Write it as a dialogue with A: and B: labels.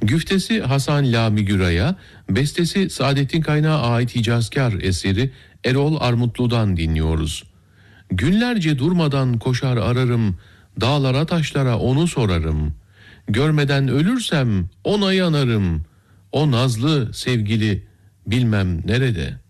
A: Güftesi Hasan Lami Güray'a, bestesi Saadettin Kaynağı ait Hicazkar eseri Erol Armutlu'dan dinliyoruz. Günlerce durmadan koşar ararım, dağlara taşlara onu sorarım. Görmeden ölürsem ona yanarım, o nazlı sevgili bilmem nerede.